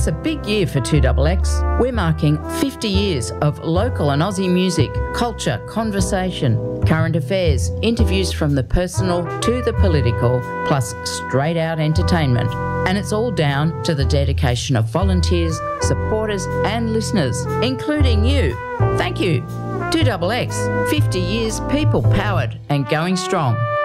It's a big year for 2XX. We're marking 50 years of local and Aussie music, culture, conversation, current affairs, interviews from the personal to the political, plus straight out entertainment. And it's all down to the dedication of volunteers, supporters and listeners, including you. Thank you. 2XX, 50 years people powered and going strong.